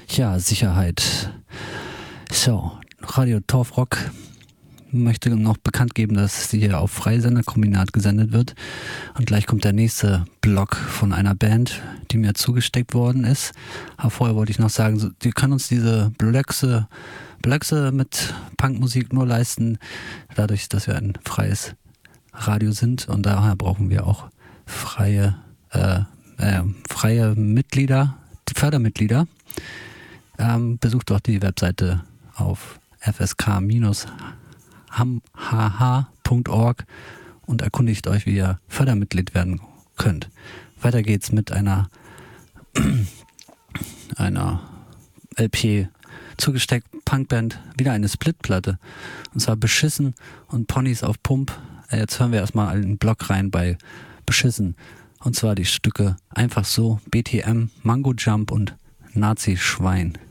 Ja, Sicherheit. So, Radio Torfrock möchte noch bekannt geben, dass sie hier auf Freisenderkombinat gesendet wird. Und gleich kommt der nächste Block von einer Band, die mir zugesteckt worden ist. Aber vorher wollte ich noch sagen, die können uns diese Blöcke mit Punkmusik nur leisten, dadurch, dass wir ein freies Radio sind. Und daher brauchen wir auch freie Mitglieder, Fördermitglieder. Besucht doch die Webseite auf fsk-hh.org und erkundigt euch, wie ihr Fördermitglied werden könnt. Weiter geht's mit einer LP zugesteckt, Punkband, wieder eine Splitplatte. Und zwar Beschissen und Ponys auf Pump. Jetzt hören wir erstmal einen Block rein bei Beschissen. Und zwar die Stücke Einfach so, BTM, Mango Jump und Nazi-Schwein.